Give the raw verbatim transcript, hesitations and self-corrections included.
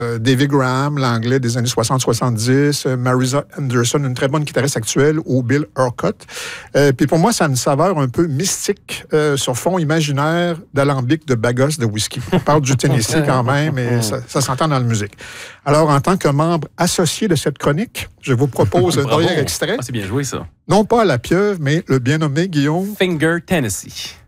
Euh, David Graham, l'anglais des années soixante soixante-dix, euh, Marisa Anderson, une très bonne guitariste actuelle, ou Bill Urquhart. Euh, puis pour moi, ça a une saveur un peu mystique euh, sur fond imaginaire d'alambic de bagos de whisky. On parle du Tennessee quand même, et ça, ça s'entend dans la musique. Alors, en tant que membre associé de cette chronique, je vous propose un dernier extrait. Ah, c'est bien joué, ça. Non pas à la pieuvre, mais le bien nommé Guillaume. Finger Tennessee.